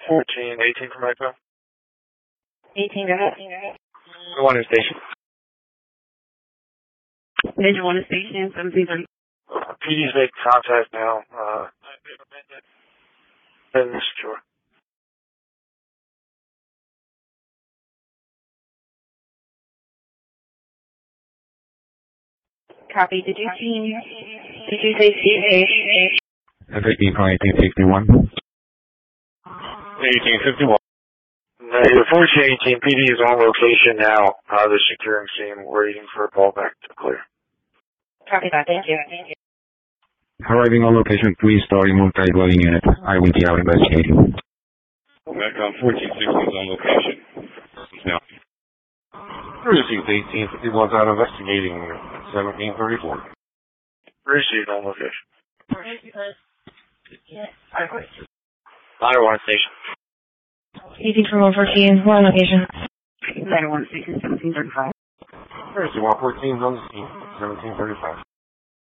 14, 18 from Echo. 18, go ahead. Go on to station. Major 1 to station, 1730. PD's making contact now. And secure. Copy. Did you say CA? F-18 from 1851. 1851. Negative 1418, PD is on location now. They're securing scene, waiting for a call back to clear. Copy that. Thank you. Arriving on location, 3-story multi-dwelling unit. I will be out investigating. Background 1460 is on location. Now. Received 1851 out investigating 1734. Received on location. 901 station. 18 from 114, we're on location. 901 station, 1735. Received 114 on the scene, 1735.